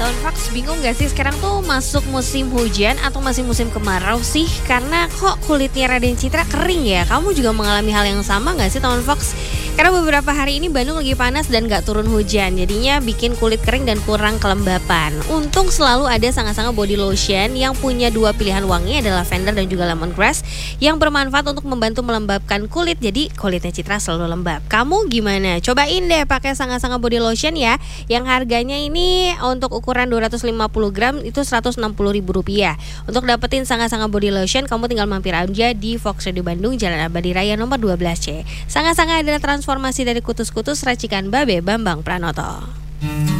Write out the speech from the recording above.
Tahun Fox, bingung gak sih sekarang tuh masuk musim hujan atau masih musim kemarau sih? Karena kok kulitnya Raden Citra kering ya? Kamu juga mengalami hal yang sama gak sih Tahun Fox? Karena beberapa hari ini Bandung lagi panas dan gak turun hujan, jadinya bikin kulit kering dan kurang kelembapan. Untung selalu ada Sanga-Sanga Body Lotion yang punya dua pilihan wangi, ada lavender dan juga lemongrass, yang bermanfaat untuk membantu melembabkan kulit, jadi kulitnya Citra selalu lembab. Kamu gimana? Cobain deh pakai Sanga-Sanga Body Lotion ya, yang harganya ini untuk ukuran 250 gram itu Rp160.000. Untuk dapetin Sanga-Sanga Body Lotion, kamu tinggal mampir aja di Fox Radio Bandung, Jalan Abadi Raya nomor 12C. Sanga-Sanga adalah transformasi dari kutus-kutus racikan Babe Bambang Pranoto.